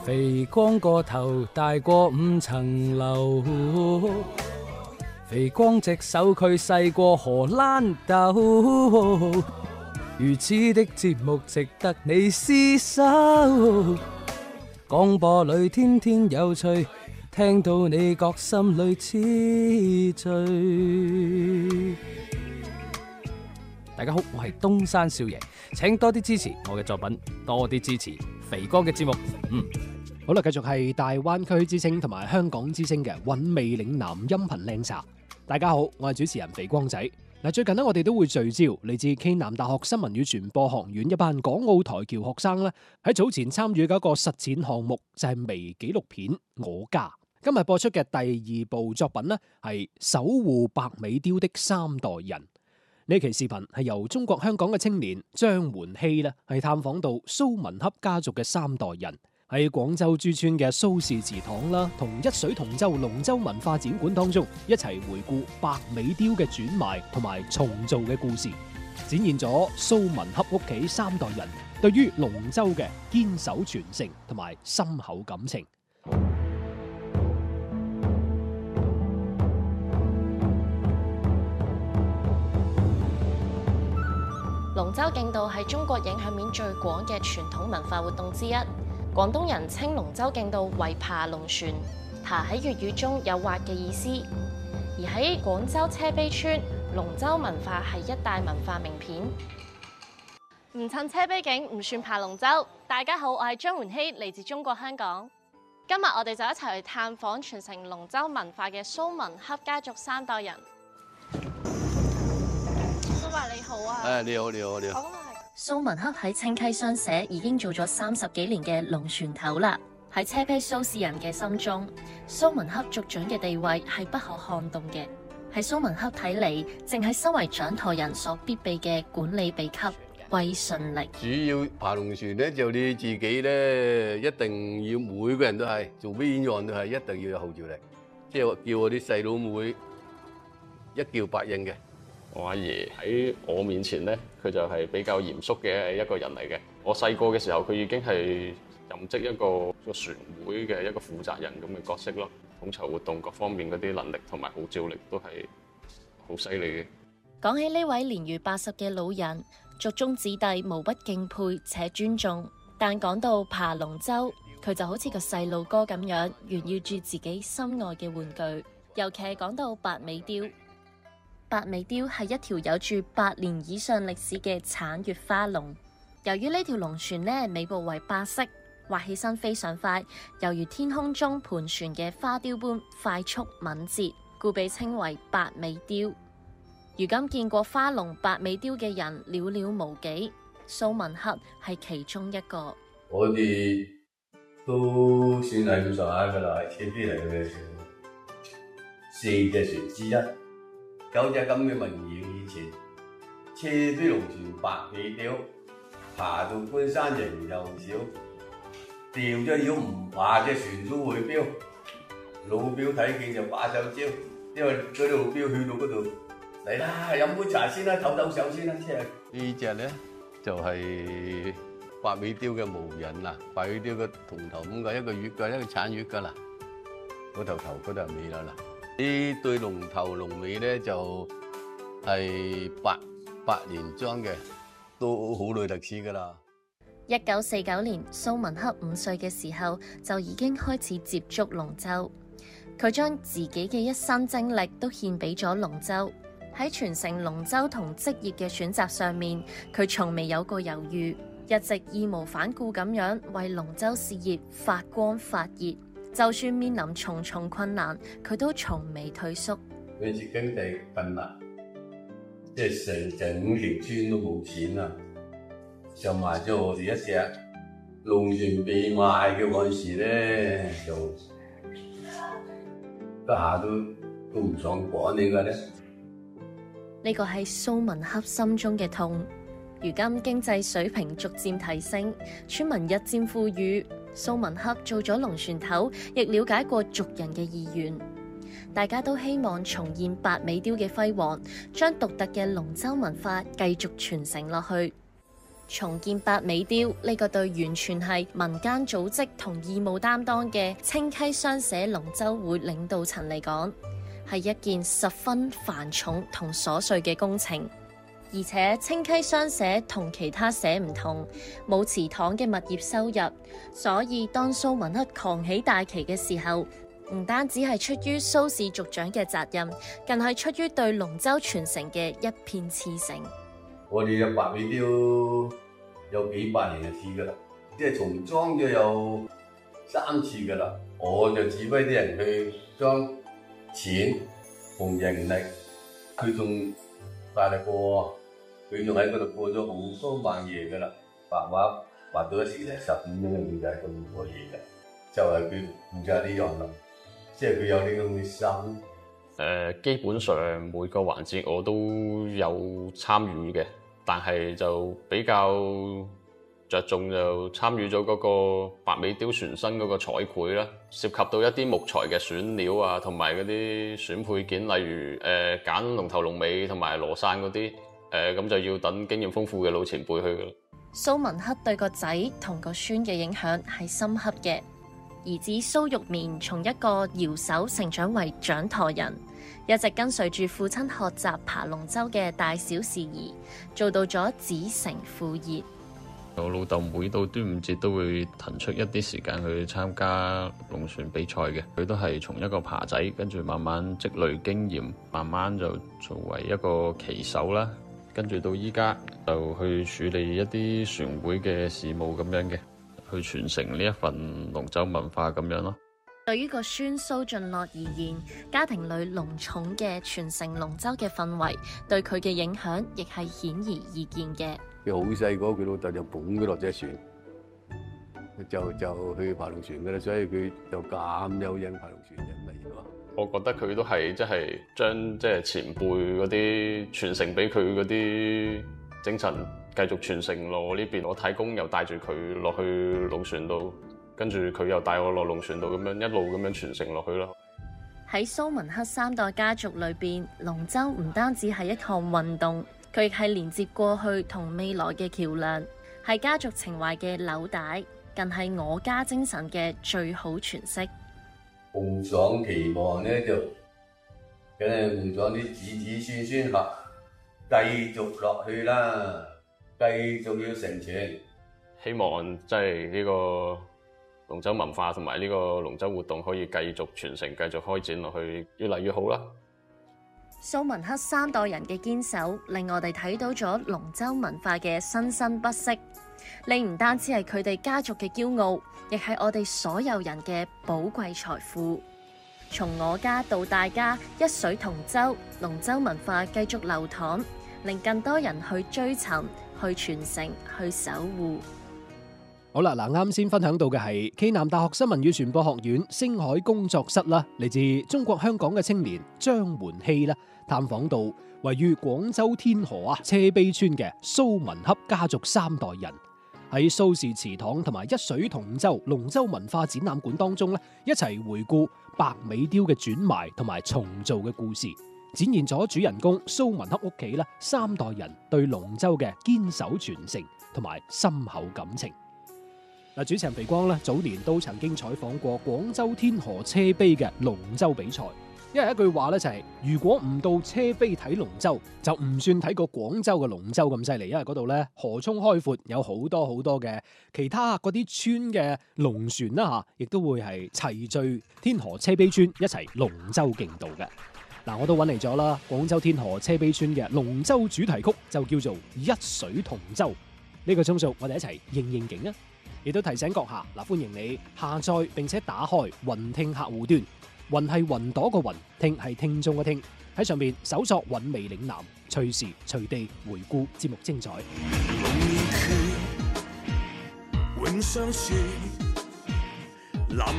肥光個頭大過5層樓，肥光隻手佢細過荷蘭豆，如此的節目值得你廝守。廣播裏天天有趣，聽到你覺心裏痴醉。大家好，我係東山少爺，請多啲支持我嘅作品，多啲支持肥哥嘅節目。 好啦，繼續係大灣區之聲同埋香港之聲嘅韻味嶺南音頻靚茶。大家好，我係主持人肥光仔。最近我哋都會聚焦嚟自暨南大學新聞與傳播學院一班港澳台僑學生咧，喺早前參與嘅一個實踐項目，就係微紀錄片《我家》。今日播出嘅第2部作品咧，係守護白尾雕的3代人。呢期視頻係由中國香港嘅青年張媛熙咧，係探訪到蘇文恰家族嘅3代人，喺廣州珠村嘅蘇氏祠堂啦，同一水同舟龍舟文化展館當中一齊回顧白尾雕嘅轉賣同埋重造嘅故事，展現咗蘇文恰屋企3代人對於龍舟嘅堅守傳承同埋深厚感情。 龍舟競渡係中國影響面最廣嘅傳統文化活動之一。廣東人稱龍舟競渡為爬龍船，爬喺粵語中有划嘅意思。而喺廣州車陂村，龍舟文化係一大文化名片。唔趁車陂景唔算爬龍舟。大家好，我係張媛熙，嚟自中國香港。今日我哋就一齊去探訪傳承龍舟文化嘅蘇文恰家族3代人。蘇伯你好啊！ 你好。 蘇文恰喺清溪雙社已經做咗30幾年嘅龍船頭啦。喺車陂蘇氏人嘅心中，蘇文恰族長嘅地位係不可撼動嘅。喺蘇文恰睇嚟，淨係身為掌舵人所必備嘅管理秘笈——威信力。 主要爬龍船咧，就你自己咧，一定要每個人都係做邊樣都係一定要有號召力，即係叫我啲細佬妹一叫百應嘅。 我阿爺喺我面前咧，佢就係比較嚴肅嘅一個人嚟嘅。我細個嘅時候，佢已經係任職一個船會嘅一個負責人咁嘅角色咯，統籌活動各方面嗰啲能力同埋號召力都係好犀利嘅。 講起呢位年逾80嘅老人，族中子弟無不敬佩且尊重。但講到爬龍舟，佢就好似個細路哥咁樣，炫耀住自己心愛嘅玩具。尤其係講到白尾雕。白尾雕係一條有住100年以上歷史嘅橙月花龍。由於呢條龍船呢，尾部為白色，劃起身非常快，猶如天空中盤旋嘅花雕般快速敏捷，故被稱為白尾雕。如今見過花龍白尾雕嘅人寥寥無幾，蘇文恰係其中一個。 我哋都算係咁上下噶啦，係車陂嚟嘅4隻船之一。有隻咁嘅文言，以前車陂龍船白尾雕，爬到觀山人又少，掉咗妖唔爬隻船都會標，老標睇見就把手招，因為嗰啲老標去到嗰度嚟啦，飲杯茶先啦，唞唞手先啦。即係呢隻咧就係白尾雕嘅模人啦，白尾雕嘅銅頭咁嘅，一個月嘅，一個橙月噶啦，嗰頭頭嗰度尾啦嗱。呢對龍頭龍尾咧就係8年裝嘅，都好耐歷史噶啦。 1949年，蘇文恰5歲嘅時候就已經開始接觸龍舟，佢將自己嘅一生精力都獻俾咗龍舟。喺傳承龍舟同職業嘅選擇上面，佢從未有過猶豫，一直義無反顧咁樣為龍舟事業發光發熱。就算面臨重重困難，佢都從未退縮。 每次經濟困難，即係成整條村都冇錢啦，就賣咗我哋一隻龍船被賣嘅嗰陣時咧，就一下都唔想講呢個咧。 呢個係蘇文恰心中嘅痛。如今經濟水平逐漸提升，村民日漸富裕。蘇文恰做咗龍船頭，亦了解過族人嘅意願。大家都希望重現白尾雕嘅輝煌，將獨特嘅龍舟文化繼續傳承落去。 重建百美雕呢個對完全係民間組織同義務擔當嘅清溪雙社龍舟會領導層嚟講，係一件十分繁重同瑣碎嘅工程。而且清溪雙社同其他社唔同，冇祠堂嘅物業收入，所以當蘇文克扛起大旗嘅時候，唔單止係出於蘇氏族長嘅責任，更係出於對龍舟傳承嘅一片熾誠。 我哋嘅百美雕有幾百年嘅次噶啦，即係重裝咗有3次噶啦。我就指揮啲人去將錢同人力，佢仲大力過，佢仲喺嗰度過咗好多晚夜噶啦。白畫畫到一時成15蚊嘅，點解咁過夜嘅？就係佢負責呢樣啦，即係佢有呢咁嘅心。 基本上每個環節我都有參與嘅，但係就比較着重就參與咗嗰個百美雕船身嗰個彩繪啦，涉及到一啲木材嘅選料啊，同埋嗰啲選配件，例如揀龍頭龍尾同埋羅傘嗰啲，咁就要等經驗豐富嘅老前輩去㗎。 蘇文克對個仔同個孫嘅影響係深刻嘅。兒子蘇玉綿從一個搖手成長為掌舵人，一直跟隨住父親學習爬龍舟嘅大小事宜，做到咗子承父業。 我老豆每到端午節都會騰出一啲時間去參加龍船比賽嘅。佢都係從一個爬仔，跟住慢慢積累經驗，慢慢就作為一個旗手啦。跟住到依家就去處理一啲船會嘅事務咁樣嘅。去傳承呢一份龍舟文化咁樣咯。 對於個孫蘇俊樂而言，家庭裏隆重嘅傳承龍舟嘅氛圍，對佢嘅影響亦係顯而易見嘅。 佢好細個，佢老豆就捧佢落隻船，就去爬龍船噶啦，所以佢就咁有癮爬龍船人嚟咯。 我覺得佢都係將前輩嗰啲傳承俾佢嗰啲精神。繼續傳承落我呢邊，我太公又帶住佢落去龍船度，跟住佢又帶我落龍船度，咁樣一路咁樣傳承落去咯。 喺蘇文克3代家族裏邊，龍舟唔單止係一項運動，佢亦係連接過去同未來嘅橋梁，係家族情懷嘅紐帶，更係我家精神嘅最好詮釋。 夢想期望呢，就梗係夢想啲子子孫孫嚇繼續落去啦。繼續要成全， 希望呢個龍舟文化同埋呢個龍舟活動可以繼續傳承、繼續開展落去，越嚟越好啦。 蘇文克3代人嘅堅守，令我哋睇到咗龍舟文化嘅生生不息。你唔單止係佢哋家族嘅驕傲，亦係我哋所有人嘅寶貴財富。從我家到大家，一水同舟，龍舟文化繼續流淌，令更多人去追尋、去傳承、去守護。 好啦，啱先分享到嘅係暨南大學新聞與傳播學院星海工作室啦，嚟自中國香港嘅青年張門希啦，探訪到位於廣州天河車陂村嘅蘇文克家族3代人，喺蘇氏祠堂同埋一水同舟龍舟文化展覽館當中咧，一齊回顧百美雕嘅轉埋同埋重造嘅故事，展現咗主人公蘇文克屋企3代人對龍舟嘅堅守傳承同埋深厚感情。主持人肥光早年都曾經採訪過廣州天河車陂嘅龍舟比賽，因為一句話就係如果唔到車陂睇龍舟，就唔算睇過廣州嘅龍舟咁犀利，因為嗰度河涌開闊，有好多嘅其他嗰啲村嘅龍船啦亦都會係齊聚天河車陂村一齊龍舟競渡嘅。我都揾嚟咗啦，廣州天河車陂村嘅龍舟主題曲就叫做《一水同舟》，呢個鐘數我哋一齊應景啊！亦都提醒閣下歡迎你下載並且打開雲聽客戶端，雲係雲朵個雲，聽係聽眾個聽，喺上面搜索韻味嶺南，隨時隨地回顧節目精彩。 永相說，男